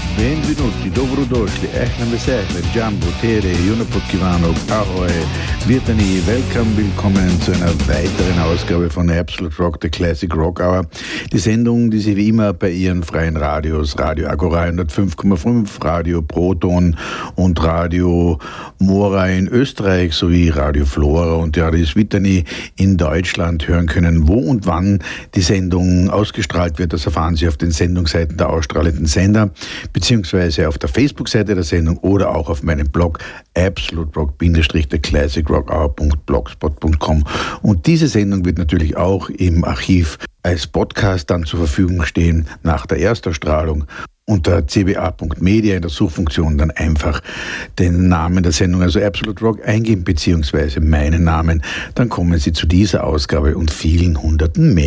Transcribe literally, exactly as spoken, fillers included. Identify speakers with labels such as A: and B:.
A: Benvenuti, dobrodošli, ehlan vesehlen, Jumbo, Tere, Junapotkivanok, Ahoi, Virtani, welcome, willkommen zu einer weiteren Ausgabe von Absolute Rock, the Classic Rock Hour. Die Sendung, die Sie wie immer bei Ihren freien Radios, Radio Agora hundertfünf Komma fünf, Radio Proton und Radio Mora in Österreich sowie Radio Flora und Radio Svitani in Deutschland hören können. Wo und wann die Sendung ausgestrahlt wird, das erfahren Sie auf den Sendungsseiten der ausstrahlenden Sender, beziehungsweise auf der Facebook-Seite der Sendung oder auch auf meinem Blog absolute rock the classic rock hour punkt blogspot punkt com. Und diese Sendung wird natürlich auch im Archiv als Podcast dann zur Verfügung stehen nach der Erstausstrahlung. Unter c b a punkt media in der Suchfunktion dann einfach den Namen der Sendung, also Absolute Rock, eingeben, beziehungsweise meinen Namen. Dann kommen Sie zu dieser Ausgabe und vielen Hunderten mehr.